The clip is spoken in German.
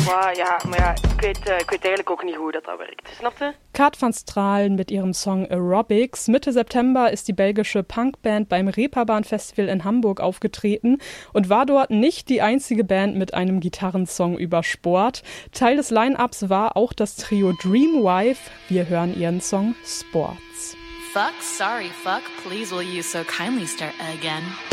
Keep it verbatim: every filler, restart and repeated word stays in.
Maar ja, maar ja ik, weet, uh, ik weet eigenlijk ook niet hoe dat, dat werkt. Snap je? Kat van Strahlen mit ihrem Song Aerobics. Mitte September ist die belgische Punkband beim Reeperbahn-Festival in Hamburg aufgetreten und war dort nicht die einzige Band mit einem Gitarrensong über Sport. Teil des Line-Ups war auch das Trio Dreamwife. Wir hören ihren Song Sports. Fuck, sorry, fuck, please will you so kindly start again?